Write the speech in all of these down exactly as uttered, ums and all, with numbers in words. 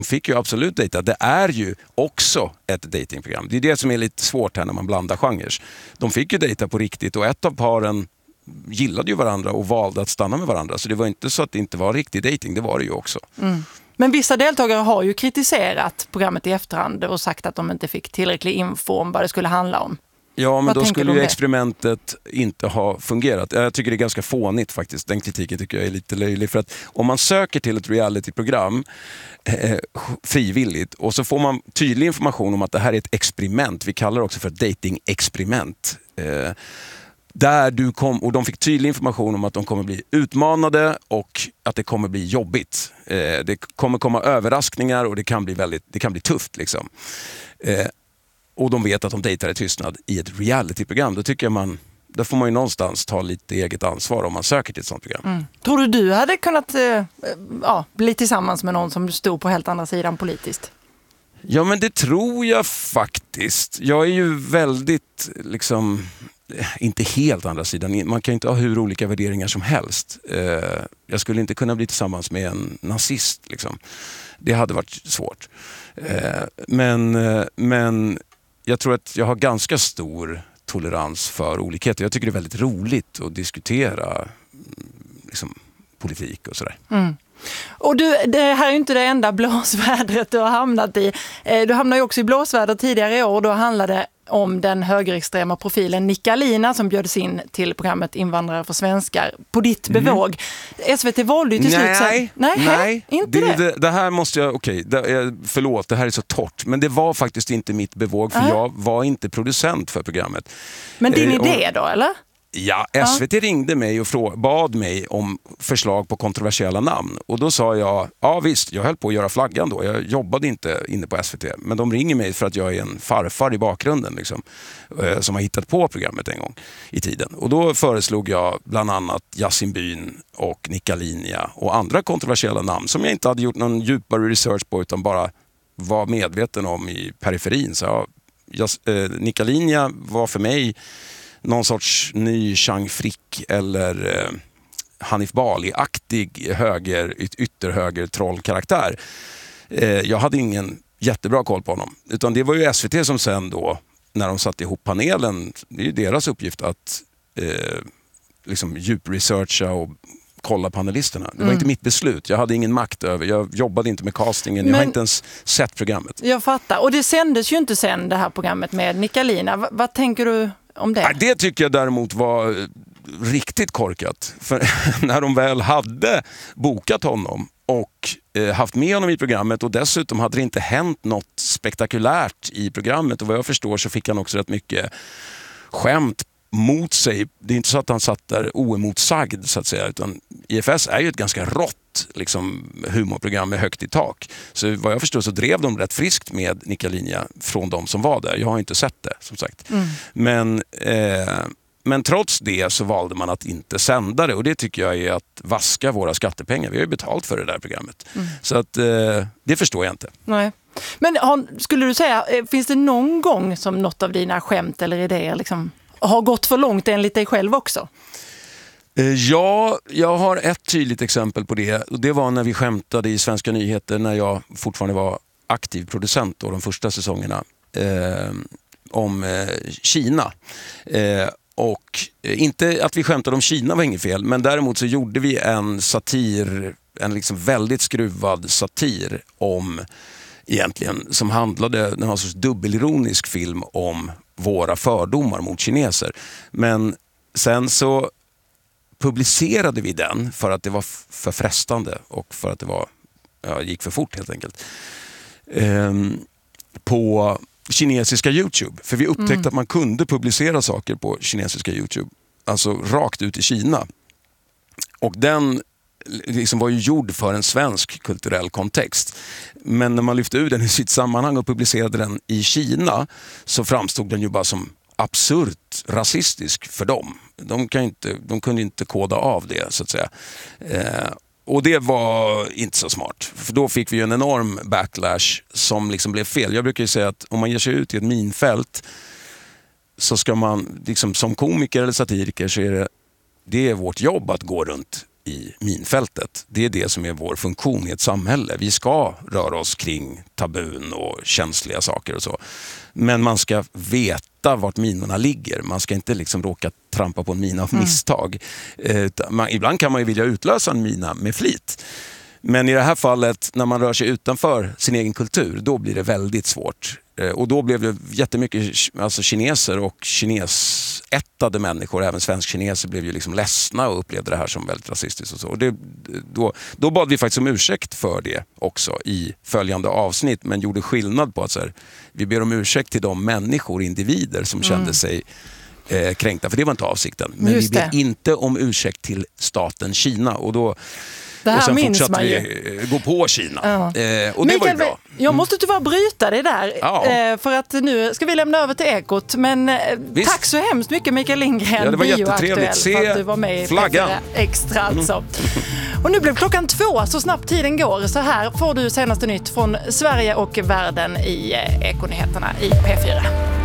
fick ju absolut dejta. Det är ju också ett datingprogram. Det är det som är lite svårt här när man blandar genrer. De fick ju dejta på riktigt och ett av paren gillade ju varandra och valde att stanna med varandra. Så det var inte så att det inte var riktig dating, det var det ju också. Mm. Men vissa deltagare har ju kritiserat programmet i efterhand och sagt att de inte fick tillräcklig info om vad det skulle handla om. Ja, men vad då skulle ju det? experimentet inte ha fungerat. Jag tycker det är ganska fånigt faktiskt. Den kritiken tycker jag är lite löjlig. För att om man söker till ett realityprogram eh, frivilligt och så får man tydlig information om att det här är ett experiment. Vi kallar det också för dating-experiment. Eh, Där du kom, och de fick tydlig information om att de kommer bli utmanade och att det kommer bli jobbigt. Eh, det kommer komma överraskningar och det kan bli, väldigt, det kan bli tufft. Liksom. Eh, och de vet att de dejtar i tystnad i ett realityprogram. Då tycker jag man, där får man ju någonstans ta lite eget ansvar om man söker till ett sånt program. Mm. Tror du du hade kunnat eh, ja, bli tillsammans med någon som stod på helt andra sidan politiskt? Ja, men det tror jag faktiskt. Jag är ju väldigt liksom... inte helt andra sidan. Man kan inte ha hur olika värderingar som helst. Jag skulle inte kunna bli tillsammans med en nazist. Liksom. Det hade varit svårt. Men, men jag tror att jag har ganska stor tolerans för olikheter. Jag tycker det är väldigt roligt att diskutera liksom, politik och sådär. Mm. Och du, det här är ju inte det enda blåsvädret du har hamnat i. Du hamnade ju också i blåsväder tidigare i år och då handlade det om den högerextrema profilen Nikalina som bjöds in till programmet Invandrare för svenskar på ditt bevåg. Mm. S V T valde ju till slut... Nej, nej, nej inte det. Det, det här måste jag... Okej, okay, förlåt, det här är så torrt. Men det var faktiskt inte mitt bevåg för uh-huh. jag var inte producent för programmet. Men din eh, idé då, eller? Ja, S V T ja. ringde mig och frå- bad mig om förslag på kontroversiella namn. Och då sa jag, ja visst, jag höll på att göra flaggan då. Jag jobbade inte inne på S V T. Men de ringer mig för att jag är en farfar i bakgrunden liksom, eh, som har hittat på programmet en gång i tiden. Och då föreslog jag bland annat Yasin Byn och Nikalina och andra kontroversiella namn som jag inte hade gjort någon djupare research på utan bara var medveten om i periferin. Så ja, jag, eh, Nikalina var för mig någon sorts ny Chang Frick eller eh, Hanif Bali-aktig höger, yt- ytterhöger trollkaraktär. Eh, jag hade ingen jättebra koll på honom. Utan det var ju S V T som sen då, när de satte ihop panelen, det är ju deras uppgift att eh, liksom djupresearcha och kolla panelisterna. Det var mm. inte mitt beslut. Jag hade ingen makt över. Jag jobbade inte med castingen. Men jag har inte ens sett programmet. Jag fattar. Och det sändes ju inte sen det här programmet med Nikalina. V- vad tänker du om det? Ja, det tycker jag däremot var riktigt korkat. För när de väl hade bokat honom och eh, haft med honom i programmet och dessutom hade det inte hänt något spektakulärt i programmet och vad jag förstår så fick han också rätt mycket skämt mot sig. Det är inte så att han satt där oemotsagd så att säga, utan I F S är ju ett ganska rått liksom, humorprogram med högt i tak. Så vad jag förstår så drev de rätt friskt med Nikalina från de som var där. Jag har inte sett det som sagt. Mm. Men, eh, men trots det så valde man att inte sända det och det tycker jag är att vaska våra skattepengar. Vi har ju betalt för det där programmet. Mm. Så att eh, det förstår jag inte. Nej. Men skulle du säga, finns det någon gång som något av dina skämt eller idéer liksom har gått för långt enligt dig själv också? Ja, jag har ett tydligt exempel på det. Det var när vi skämtade i Svenska nyheter när jag fortfarande var aktiv producent då, de första säsongerna eh, om eh, Kina. Eh, och eh, inte att vi skämtade om Kina var inget fel, men däremot så gjorde vi en satir, en liksom väldigt skruvad satir om egentligen som handlade, det var en sorts dubbelironisk film om våra fördomar mot kineser. Men sen så publicerade vi den för att det var för frestande och för att det var, ja, gick för fort helt enkelt. Ehm, på kinesiska YouTube. För vi upptäckte mm. att man kunde publicera saker på kinesiska YouTube. Alltså rakt ut i Kina. Och den liksom var ju gjord för en svensk kulturell kontext. Men när man lyfte ur den i sitt sammanhang och publicerade den i Kina så framstod den ju bara som absurt rasistisk för dem. De, kan inte, de kunde inte koda av det så att säga. Eh, och det var inte så smart. För då fick vi ju en enorm backlash som liksom blev fel. Jag brukar ju säga att om man ger sig ut i ett minfält så ska man liksom, som komiker eller satiriker så är det, det är vårt jobb att gå runt i minfältet. Det är det som är vår funktion i ett samhälle. Vi ska röra oss kring tabun och känsliga saker och så. Men man ska veta vart minorna ligger. Man ska inte liksom råka trampa på en mina av misstag. Mm. Eh, man, ibland kan man ju vilja utlösa en mina med flit. Men i det här fallet, när man rör sig utanför sin egen kultur, då blir det väldigt svårt. Och då blev det jättemycket alltså kineser och kinesättade människor, även svensk-kineser, blev ju liksom ledsna och upplevde det här som väldigt rasistiskt och så. Och det, då, då bad vi faktiskt om ursäkt för det också i följande avsnitt, men gjorde skillnad på att så här, vi ber om ursäkt till de människor, individer som mm. kände sig eh, kränkta, för det var inte avsikten. Men Just vi ber det. inte om ursäkt till staten Kina, och då Det här och sen minns fortsatte man ju. vi gå på Kina. Ja. Eh, och det Mikael, var ju bra. Jag måste tyvärr bryta det där. Ja. Eh, för att nu ska vi lämna över till Ekot. Men eh, tack så hemskt mycket Mikael Lindgren. Ja, det var jättetrevligt. Se för att du var med i flaggan. P fyra Extra alltså. Mm. Och nu blev klockan två, så snabbt tiden går. Så här får du senaste nytt från Sverige och världen i eh, Ekonyheterna i P fyra.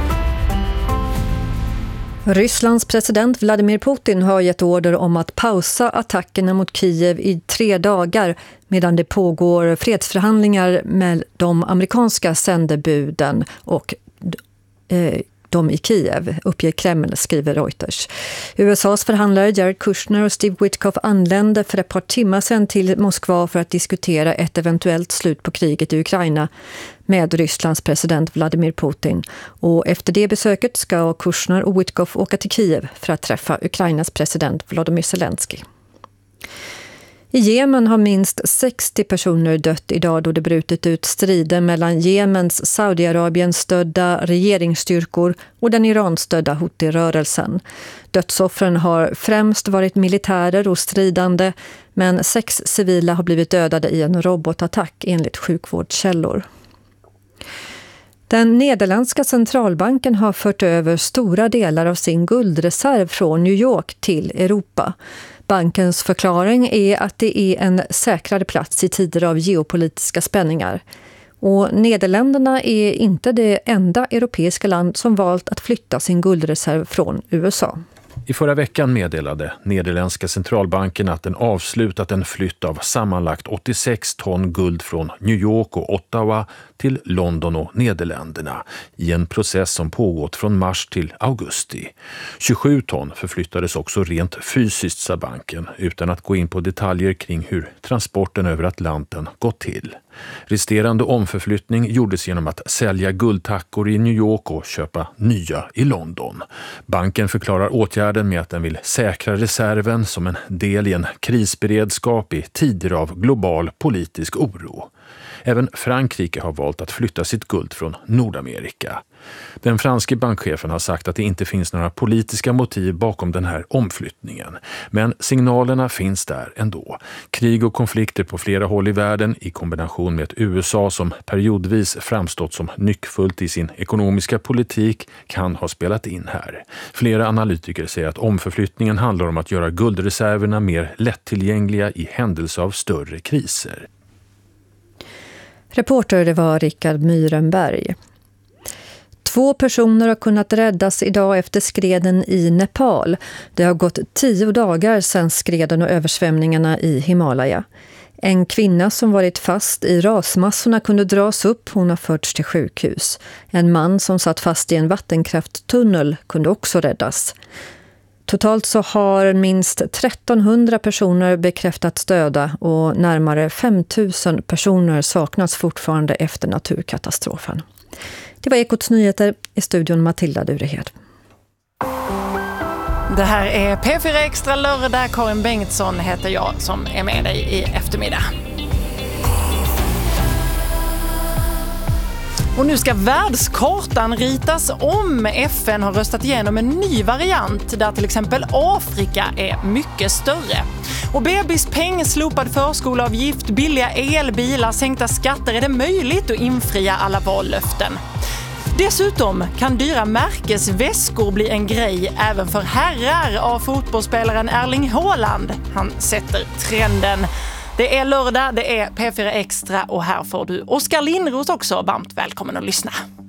Rysslands president Vladimir Putin har gett order om att pausa attackerna mot Kiev i tre dagar medan det pågår fredsförhandlingar med de amerikanska sändebuden och eh, de i Kiev, uppger Kreml, skriver Reuters. U S A:s förhandlare Jared Kushner och Steve Witkoff anlände för ett par timmar sedan till Moskva för att diskutera ett eventuellt slut på kriget i Ukraina med Rysslands president Vladimir Putin. Och efter det besöket ska Kushner och Witkoff åka till Kiev för att träffa Ukrainas president Volodymyr Zelensky. I Jemen har minst sextio personer dött idag då det brutit ut strider mellan Jemens Saudiarabien-stödda regeringsstyrkor och den Iran-stödda Houthi-rörelsen. Dödsoffren har främst varit militärer och stridande, men sex civila har blivit dödade i en robotattack enligt sjukvårdskällor. Den nederländska centralbanken har fört över stora delar av sin guldreserv från New York till Europa. Bankens förklaring är att det är en säkrare plats i tider av geopolitiska spänningar. Och Nederländerna är inte det enda europeiska land som valt att flytta sin guldreserv från U S A. I förra veckan meddelade Nederländska centralbanken att den avslutat en flytt av sammanlagt åttiosex ton guld från New York och Ottawa till London och Nederländerna i en process som pågått från mars till augusti. tjugosju ton förflyttades också rent fysiskt, sa banken, utan att gå in på detaljer kring hur transporten över Atlanten gått till. Resterande omförflyttning gjordes genom att sälja guldtackor i New York och köpa nya i London. Banken förklarar åtgärden med att den vill säkra reserven som en del i en krisberedskap i tider av global politisk oro. Även Frankrike har valt att flytta sitt guld från Nordamerika. Den franske bankchefen har sagt att det inte finns några politiska motiv bakom den här omflyttningen. Men signalerna finns där ändå. Krig och konflikter på flera håll i världen i kombination med ett U S A som periodvis framstått som nyckfullt i sin ekonomiska politik kan ha spelat in här. Flera analytiker säger att omförflyttningen handlar om att göra guldreserverna mer lättillgängliga i händelse av större kriser. Reporter det var Rickard Myrenberg. Två personer har kunnat räddas idag efter skreden i Nepal. Det har gått tio dagar sedan skreden och översvämningarna i Himalaya. En kvinna som varit fast i rasmassorna kunde dras upp, hon har förts till sjukhus. En man som satt fast i en vattenkrafttunnel kunde också räddas. Totalt så har minst trettonhundra personer bekräftats döda och närmare fem tusen personer saknas fortfarande efter naturkatastrofen. Det var Ekots nyheter, i studion Matilda Durehed. Det här är P fyra Extra lördag. Karin Bengtsson heter jag som är med dig i eftermiddag. Och nu ska världskartan ritas om. F N har röstat igenom en ny variant där till exempel Afrika är mycket större. Och bebispeng, slopad förskolavgift, billiga elbilar, sänkta skatter. Är det möjligt att infria alla vallöften? Dessutom kan dyra märkesväskor bli en grej även för herrar av fotbollsspelaren Erling Haaland. Han sätter trenden. Det är lördag, det är P fyra Extra och här får du Oskar Lindros också. Varmt välkommen att lyssna.